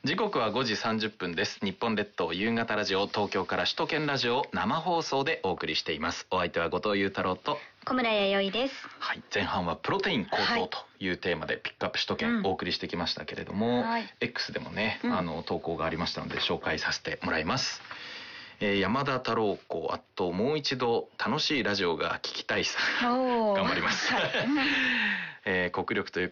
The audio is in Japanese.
時刻は5時30分です。日本列島夕方ラジオ、東京から首都圏ラジオ生放送でお送りしています。お相手は後藤裕太郎と小村弥生です。 はい、前半はプロテイン高騰というテーマでピックアップ首都圏お送りしてきましたけれども、X でもね、投稿がありましたので紹介させてもらいます。山田太郎子、あともう一度楽しいラジオが聞きたいさ頑張ります、国力という